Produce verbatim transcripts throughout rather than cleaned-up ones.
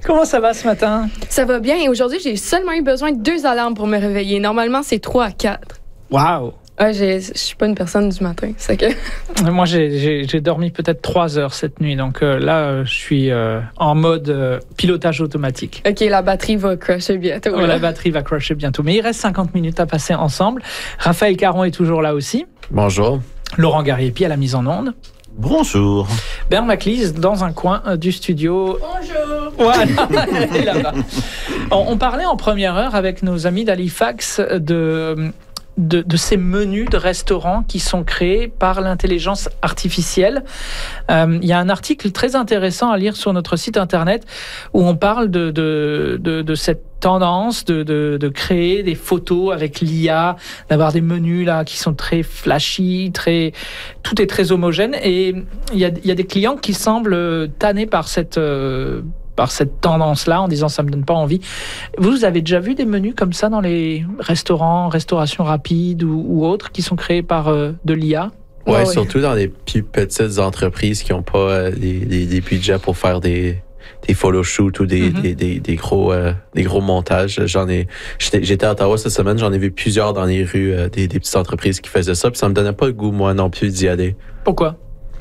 Comment ça va ce matin? Ça va bien et aujourd'hui, j'ai seulement eu besoin de deux alarmes pour me réveiller. Normalement, c'est trois à quatre. Waouh! Ouais, je suis pas une personne du matin. C'est que... Moi, j'ai, j'ai, j'ai dormi peut-être trois heures cette nuit. Donc euh, là, euh, je suis euh, en mode euh, pilotage automatique. OK, la batterie va crasher bientôt. Ouais, la batterie va crasher bientôt. Mais il reste cinquante minutes à passer ensemble. Raphaël Caron est toujours là aussi. Bonjour. Laurent Gariepi à la mise en onde. Bonjour. Bernard Maclise dans un coin euh, du studio. Bonjour. Voilà, elle est là-bas. On, on parlait en première heure avec nos amis d'Halifax de... De, de ces menus de restaurants qui sont créés par l'intelligence artificielle. Euh, il y a un article très intéressant à lire sur notre site internet où on parle de, de, de, de cette tendance de, de, de créer des photos avec l'I A, d'avoir des menus là qui sont très flashy, très, tout est très homogène. Et il y a, il y a des clients qui semblent tannés par cette... Euh, par cette tendance-là, en disant ça me donne pas envie. Vous avez déjà vu des menus comme ça dans les restaurants, restauration rapide ou, ou autres, qui sont créés par euh, de l'I A? Ouais, ouais, surtout dans les plus petites entreprises qui n'ont pas euh, des, des, des budgets pour faire des, des photoshoots ou des, mm-hmm. des, des, des, gros, euh, des gros montages. J'en ai, j'étais, j'étais à Ottawa cette semaine, j'en ai vu plusieurs dans les rues, euh, des, des petites entreprises qui faisaient ça, puis ça me donnait pas le goût, moi, non plus, d'y aller. Pourquoi?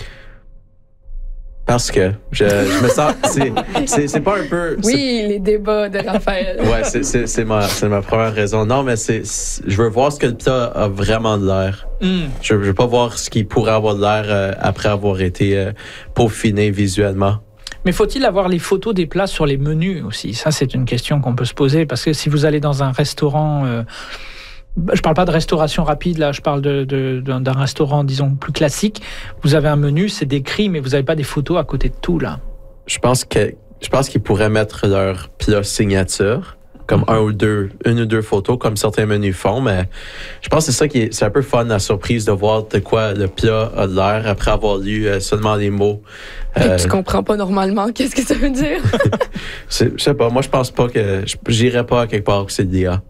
Parce que je, je me sens... C'est, c'est, c'est pas un peu... Oui, les débats de Raphaël. Ouais, c'est, c'est, c'est, ma, c'est ma première raison. Non, mais c'est, c'est je veux voir ce que le plat a vraiment de l'air. Mm. Je, je veux pas voir ce qui pourrait avoir de l'air euh, après avoir été euh, peaufiné visuellement. Mais faut-il avoir les photos des plats sur les menus aussi? Ça, c'est une question qu'on peut se poser, parce que si vous allez dans un restaurant... Euh, je parle pas de restauration rapide, là, je parle de, de, d'un, d'un restaurant, disons, plus classique. Vous avez un menu, c'est décrit, mais vous n'avez pas des photos à côté de tout, là. Je pense que je pense qu'ils pourraient mettre leur plat signature, comme mm-hmm. un ou deux, une ou deux photos, comme certains menus font, mais je pense que c'est ça qui est, c'est un peu fun, la surprise de voir de quoi le plat a de l'air après avoir lu euh, seulement les mots. Euh, tu comprends pas normalement, qu'est-ce que ça veut dire? c'est, je sais pas, moi je pense pas que, j'irais pas à quelque part que c'est l'I A.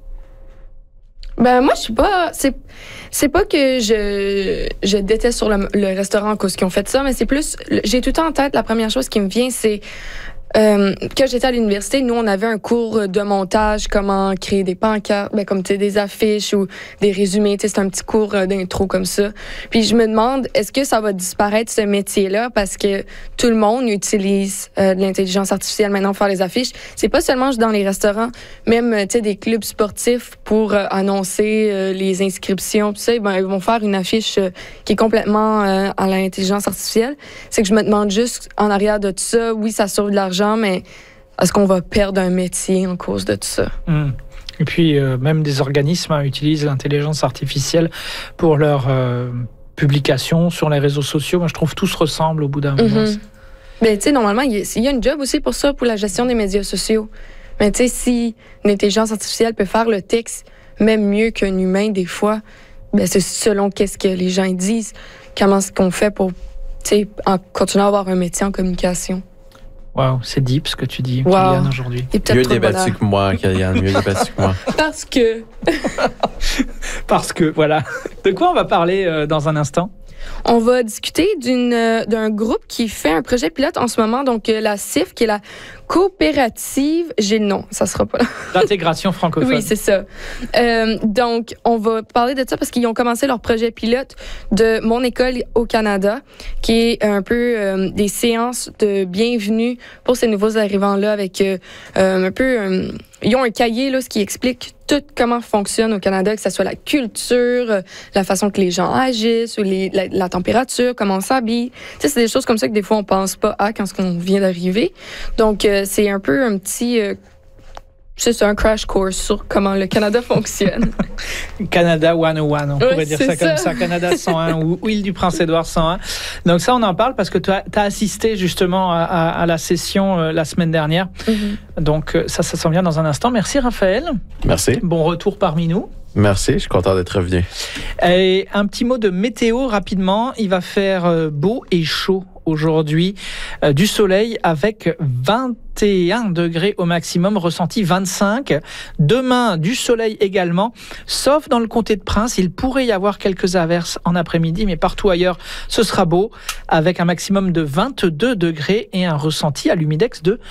Ben moi je suis pas c'est c'est pas que je je déteste sur le, le restaurant à cause qu'ils ont fait ça, mais c'est plus j'ai tout le temps en tête, la première chose qui me vient c'est Euh, quand j'étais à l'université, nous, on avait un cours de montage, comment créer des pancartes, ben, comme tu sais, des affiches ou des résumés. C'est un petit cours d'intro comme ça. Puis je me demande, est-ce que ça va disparaître, ce métier-là, parce que tout le monde utilise euh, de l'intelligence artificielle maintenant pour faire les affiches. C'est pas seulement dans les restaurants, même tu sais, des clubs sportifs pour euh, annoncer euh, les inscriptions. Tout ça, ben, ils vont faire une affiche euh, qui est complètement euh, à l'intelligence artificielle. C'est que je me demande juste, en arrière de tout ça, oui, ça sauve de l'argent, mais est-ce qu'on va perdre un métier en cause de tout ça? Mmh. Et puis, euh, même des organismes hein, utilisent l'intelligence artificielle pour leurs euh, publications sur les réseaux sociaux. Moi, je trouve que tout se ressemble au bout d'un moment. Mm-hmm. Ben, tu sais, normalement, il y, y a une job aussi pour ça, pour la gestion des médias sociaux. Mais tu sais, si l'intelligence artificielle peut faire le texte même mieux qu'un humain, des fois, ben, c'est selon qu'est-ce que les gens disent. Comment est-ce qu'on fait pour, tu sais, continuer à avoir un métier en communication? Wow, c'est deep ce que tu dis, wow. Kylian, aujourd'hui. Mieux débattu que moi, Kylian, mieux débattu que moi. Parce que... Parce que, voilà. De quoi on va parler euh, dans un instant? On va discuter d'une, euh, d'un groupe qui fait un projet pilote en ce moment, donc euh, la C I F, qui est la coopérative, j'ai le nom, ça sera pas là. L'intégration francophone. Oui, c'est ça. Euh, donc, on va parler de ça parce qu'ils ont commencé leur projet pilote de Mon École au Canada, qui est un peu euh, des séances de bienvenue pour ces nouveaux arrivants-là avec euh, un peu... Euh, ils ont un cahier là, ce qui explique tout comment fonctionne au Canada, que ce soit la culture, la façon que les gens agissent, ou les, la, la température, comment on s'habille. Tu sais, c'est des choses comme ça que des fois, on pense pas à quand on vient d'arriver. Donc, euh, c'est un peu un petit... Euh, c'est un crash course sur comment le Canada fonctionne. Canada cent un, on pourrait ouais, dire ça, ça comme ça. Canada cent un ou, ou Île-du-Prince-Édouard cent un. Donc ça, on en parle parce que tu as, as assisté justement à, à, à la session euh, la semaine dernière. Mm-hmm. Donc ça, ça s'en vient dans un instant. Merci Raphaël. Merci. Bon retour parmi nous. Merci, je suis content d'être revenu. Et un petit mot de météo rapidement. Il va faire beau et chaud aujourd'hui. Euh, du soleil avec vingt et un degrés au maximum, ressenti vingt-cinq. Demain, du soleil également, sauf dans le comté de Prince. Il pourrait y avoir quelques averses en après-midi, mais partout ailleurs, ce sera beau, avec un maximum de vingt-deux degrés et un ressenti à l'humidex de